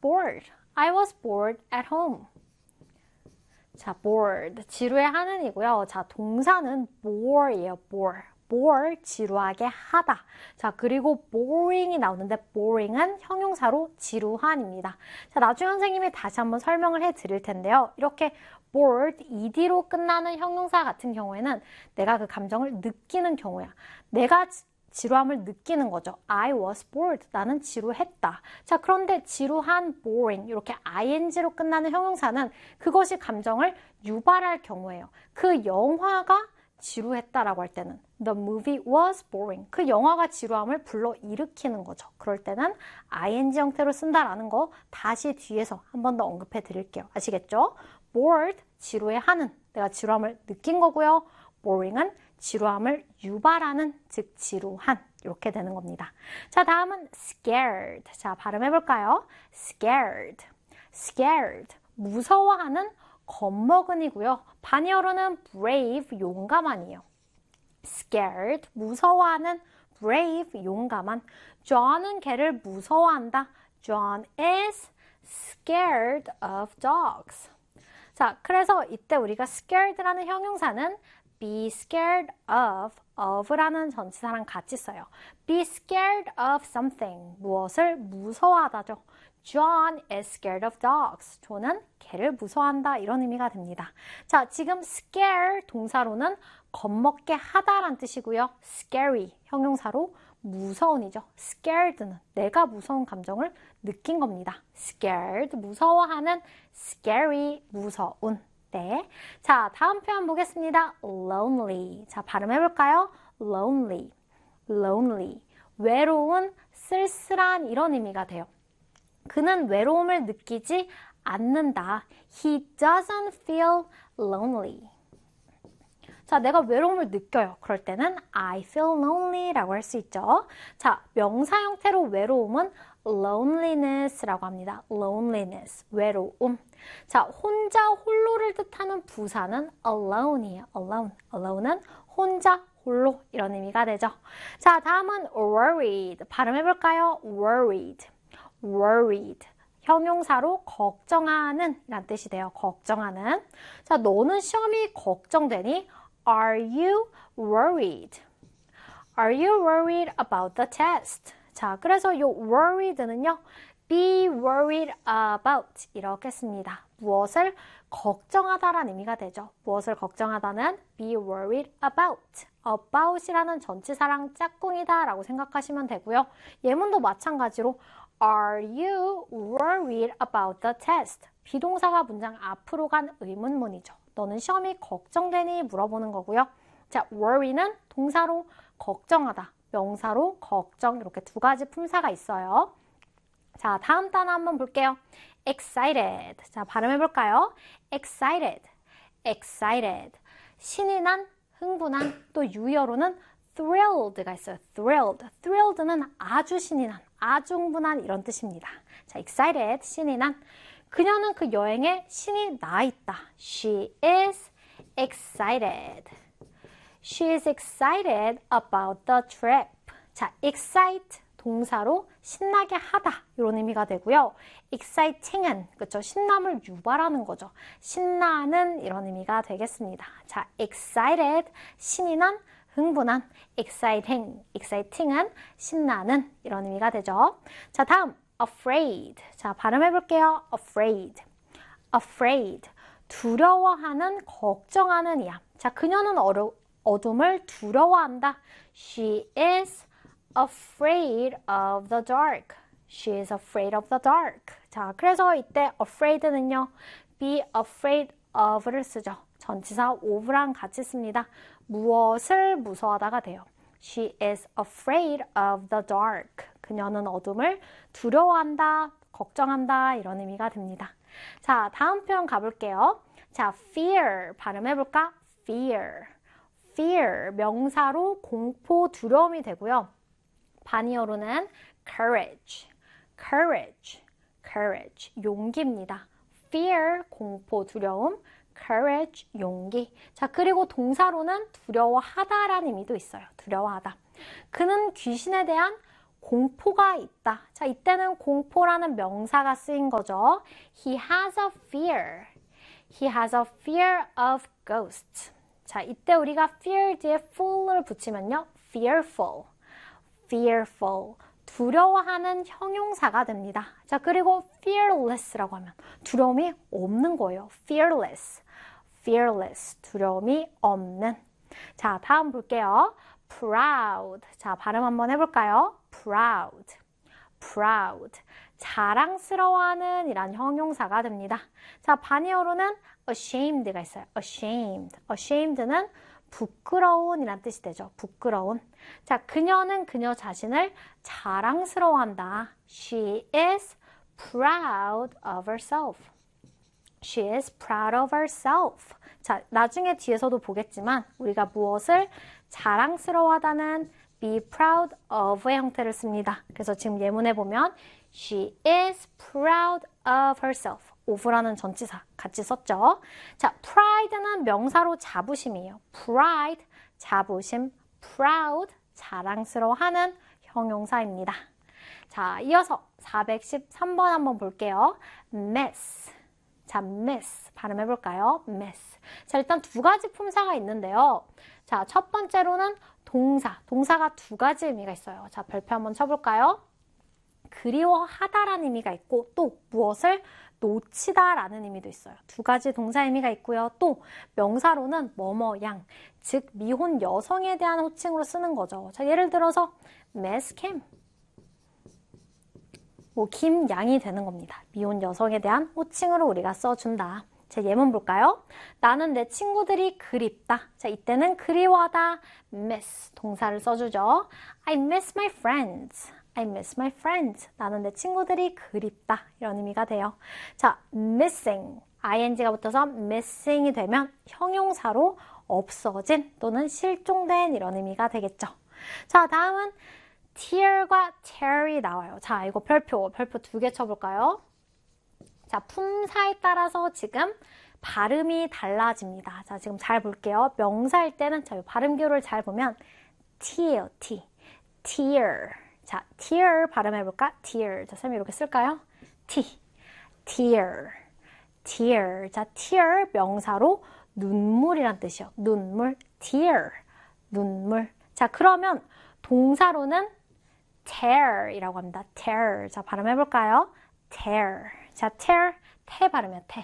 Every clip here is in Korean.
bored. I was bored at home. 자, bored, 지루해하는 이고요. 자, 동사는 bore예요, bore. bore, 지루하게 하다. 자, 그리고 boring이 나오는데 boring은 형용사로 지루한입니다. 자, 나중에 선생님이 다시 한번 설명을 해 드릴 텐데요. 이렇게 bored, ed로 끝나는 형용사 같은 경우에는 내가 그 감정을 느끼는 경우야. 내가 지루함을 느끼는 거죠. I was bored. 나는 지루했다. 자, 그런데 지루한, boring 이렇게 ing로 끝나는 형용사는 그것이 감정을 유발할 경우예요. 그 영화가 지루했다라고 할 때는 The movie was boring. 그 영화가 지루함을 불러일으키는 거죠. 그럴 때는 ing 형태로 쓴다라는 거 다시 뒤에서 한 번 더 언급해 드릴게요. 아시겠죠? bored, 지루해하는, 내가 지루함을 느낀 거고요. boring은 지루함을 유발하는, 즉 지루한, 이렇게 되는 겁니다. 자, 다음은 scared. 자, 발음해볼까요? scared. scared. 무서워하는, 겁먹은이고요. 반이어로는 brave, 용감한이에요. scared, 무서워하는, brave, 용감한. John은 개를 무서워한다. John is scared of dogs. 자, 그래서 이때 우리가 scared라는 형용사는 be scared of라는 전치사랑 같이 써요. be scared of something, 무엇을 무서워하다죠. John is scared of dogs. 존은 개를 무서워한다, 이런 의미가 됩니다. 자, 지금 scare 동사로는 겁먹게 하다란 뜻이고요. scary 형용사로 무서운이죠. scared는 내가 무서운 감정을 느낀 겁니다. scared, 무서워하는, scary, 무서운. 네. 자, 다음 표현 보겠습니다. lonely. 자, 발음해볼까요? lonely. lonely. 외로운, 쓸쓸한, 이런 의미가 돼요. 그는 외로움을 느끼지 않는다. He doesn't feel lonely. 자, 내가 외로움을 느껴요. 그럴 때는 I feel lonely 라고 할 수 있죠. 자, 명사 형태로 외로움은 loneliness라고 합니다. loneliness, 외로움. 자, 혼자, 홀로를 뜻하는 부사는 alone이에요. alone. alone은 혼자, 홀로, 이런 의미가 되죠. 자, 다음은 worried. 발음해볼까요? worried. worried. 형용사로 걱정하는 이란 뜻이 돼요. 걱정하는. 자, 너는 시험이 걱정되니? Are you worried? Are you worried about the test? 자, 그래서 이 worried는요, be worried about 이렇게 씁니다. 무엇을 걱정하다라는 의미가 되죠. 무엇을 걱정하다는 be worried about. about이라는 전치사랑 짝꿍이다 라고 생각하시면 되고요. 예문도 마찬가지로 Are you worried about the test? 비동사가 문장 앞으로 간 의문문이죠. 너는 시험이 걱정되니? 물어보는 거고요. 자, worry는 동사로 걱정하다, 명사로 걱정, 이렇게 두 가지 품사가 있어요. 자, 다음 단어 한번 볼게요. excited. 자, 발음해볼까요? excited. excited. 신이 난, 흥분한, 또 유의어로는 thrilled가 있어요. thrilled. thrilled는 아주 신이 난, 아주 흥분한, 이런 뜻입니다. 자, excited, 신이 난. 그녀는 그 여행에 신이 나 있다. She is excited. She is excited about the trip. 자, excite 동사로 신나게 하다, 이런 의미가 되고요. exciting은 그쵸, 신남을 유발하는 거죠. 신나는, 이런 의미가 되겠습니다. 자, excited, 신이 난, 흥분한, exciting은 신나는, 이런 의미가 되죠. 자, 다음 afraid. 자, 발음해볼게요. afraid. 두려워하는, 걱정하는 이야. 자, 그녀는 어둠을 두려워한다. She is afraid of the dark. She is afraid of the dark. 자, 그래서 이때 afraid는요, be afraid of를 쓰죠. 전치사 of랑 같이 씁니다. 무엇을 무서워하다가 돼요. She is afraid of the dark. 그녀는 어둠을 두려워한다, 걱정한다, 이런 의미가 됩니다. 자, 다음 표현 가볼게요. 자, fear. 발음해볼까? fear. 명사로 공포, 두려움이 되고요. 반이어로는 courage. 용기입니다. fear, 공포, 두려움. courage, 용기. 자, 그리고 동사로는 두려워하다라는 의미도 있어요. 두려워하다. 그는 귀신에 대한 공포가 있다. 자, 이때는 공포라는 명사가 쓰인 거죠. He has a fear. He has a fear of ghosts. 자, 이때 우리가 fear 뒤에 ful을 붙이면요. fearful. fearful. 두려워하는 형용사가 됩니다. 자, 그리고 fearless라고 하면 두려움이 없는 거예요. fearless. fearless. 두려움이 없는. 자, 다음 볼게요. proud. 자, 발음 한번 해볼까요? proud. proud. 자랑스러워하는 이란 형용사가 됩니다. 자, 반이어로는 ashamed가 있어요. ashamed. ashamed는 부끄러운 이란 뜻이 되죠. 부끄러운. 자, 그녀는 그녀 자신을 자랑스러워한다. She is proud of herself. She is proud of herself. 자, 나중에 뒤에서도 보겠지만 우리가 무엇을 자랑스러워하다는 be proud of의 형태를 씁니다. 그래서 지금 예문에 보면 She is proud of herself. of라는 전치사 같이 썼죠. 자, pride는 명사로 자부심이에요. pride, 자부심, proud, 자랑스러워하는 형용사입니다. 자, 이어서 413번 한번 볼게요. miss. 자, miss. 발음해볼까요? miss. 자, 일단 두 가지 품사가 있는데요. 자, 첫 번째로는 동사. 동사가 두 가지 의미가 있어요. 자, 별표 한번 쳐볼까요? 그리워하다라는 의미가 있고 또 무엇을 놓치다라는 의미도 있어요. 두 가지 동사 의미가 있고요. 또 명사로는 뭐뭐양, 즉 미혼 여성에 대한 호칭으로 쓰는 거죠. 자, 예를 들어서 Miss Kim, 뭐 김양이 되는 겁니다. 미혼 여성에 대한 호칭으로 우리가 써준다. 자, 예문 볼까요? 나는 내 친구들이 그립다. 자, 이때는 그리워하다, miss 동사를 써주죠. I miss my friends. I miss my friends. 나는 내 친구들이 그립다. 이런 의미가 돼요. 자, missing. ing가 붙어서 missing이 되면 형용사로 없어진 또는 실종된 이런 의미가 되겠죠. 자, 다음은 tear과 tear이 나와요. 자, 이거 별표 두 개 쳐볼까요? 자, 품사에 따라서 지금 발음이 달라집니다. 자, 지금 잘 볼게요. 명사일 때는 자, 발음 기호를 잘 보면 tear, tear. 자, tear 발음해볼까? tear. 자, 쌤이 이렇게 쓸까요? tear. 자, tear 명사로 눈물이란 뜻이요. 눈물, tear. 눈물. 자, 그러면 동사로는 tear이라고 합니다. tear. 자, 발음해볼까요? tear. 자, tear, 태 발음이요. 태.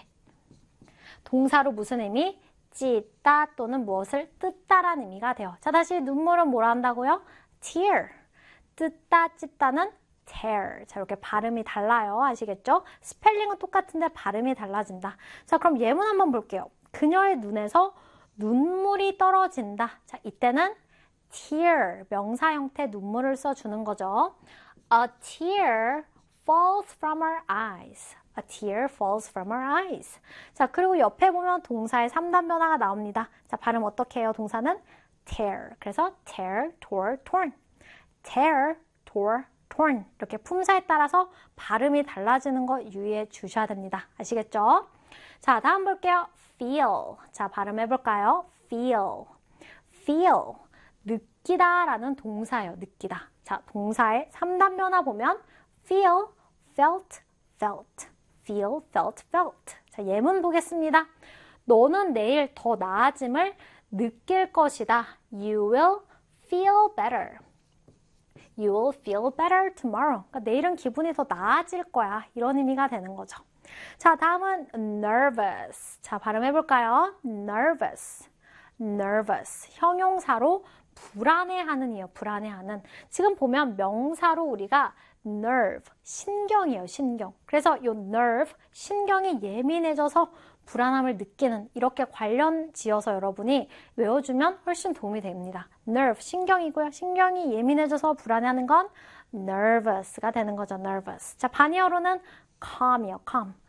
동사로 무슨 의미? 찢다 또는 무엇을 뜯다라는 의미가 돼요. 자, 다시 눈물은 뭐라 한다고요? tear. 뜯다, 찢다는 tear. 자, 이렇게 발음이 달라요. 아시겠죠? 스펠링은 똑같은데 발음이 달라진다. 자, 그럼 예문 한번 볼게요. 그녀의 눈에서 눈물이 떨어진다. 자, 이때는 tear, 명사 형태 눈물을 써주는 거죠. A tear falls from her eyes. A tear falls from her eyes. 자, 그리고 옆에 보면 동사의 3단 변화가 나옵니다. 자, 발음 어떻게 해요? 동사는 tear. 그래서 tear, tore, torn. tear, tore, torn. 이렇게 품사에 따라서 발음이 달라지는 거 유의해 주셔야 됩니다. 아시겠죠? 자, 다음 볼게요. feel. 자, 발음해 볼까요? feel. feel. 느끼다 라는 동사예요. 느끼다. 자, 동사의 3단 변화 보면 feel, felt, felt. feel, felt, felt. 자, 예문 보겠습니다. 너는 내일 더 나아짐을 느낄 것이다. You will feel better. You will feel better tomorrow. 그러니까 내일은 기분이 더 나아질 거야. 이런 의미가 되는 거죠. 자, 다음은 nervous. 자, 발음해 볼까요? nervous. nervous. 형용사로 불안해하는 이에요. 불안해하는. 지금 보면 명사로 우리가 nerve, 신경이에요. 신경. 그래서 이 nerve, 신경이 예민해져서 불안함을 느끼는 이렇게 관련 지어서 여러분이 외워주면 훨씬 도움이 됩니다. nerve, 신경이고요. 신경이 예민해져서 불안해하는 건 nervous가 되는 거죠. nervous. 자, 반이어로는 calm이요.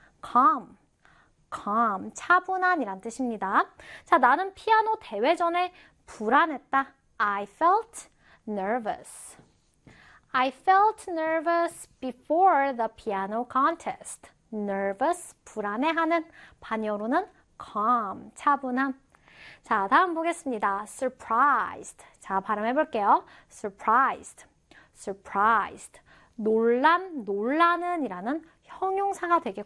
calm, 차분한이란 뜻입니다. 자, 나는 피아노 대회 전에 불안했다. I felt nervous. I felt nervous before the piano contest. nervous, 불안해하는. 반여로는 calm, 차분함. 자, 다음 보겠습니다. surprised. 자, 발음해 볼게요. surprised. surprised. 놀란, 놀라는 이라는 형용사가 되겠고요.